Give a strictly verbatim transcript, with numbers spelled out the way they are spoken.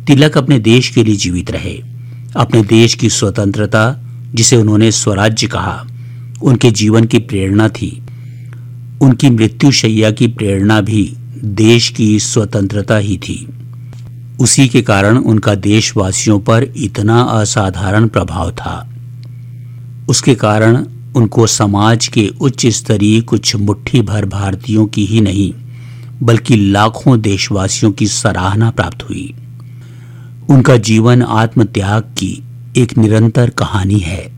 तिलक अपने देश के लिए जीवित रहे। अपने देश की स्वतंत्रता, जिसे उन्होंने स्वराज्य कहा, उनके जीवन की प्रेरणा थी। उनकी मृत्युशैया की प्रेरणा भी देश की स्वतंत्रता ही थी। उसी के कारण उनका देशवासियों पर इतना असाधारण प्रभाव था। उसके कारण उनको समाज के उच्च स्तरीय कुछ मुट्ठी भर भारतीयों की ही नहीं, बल्कि लाखों देशवासियों की सराहना प्राप्त हुई। उनका जीवन आत्मत्याग की एक निरंतर कहानी है।